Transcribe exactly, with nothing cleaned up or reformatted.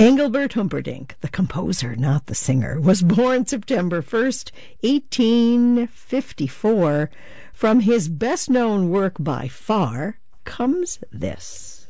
Engelbert Humperdinck, the composer, not the singer, was born September first, eighteen fifty-four. From his best-known work by far comes this.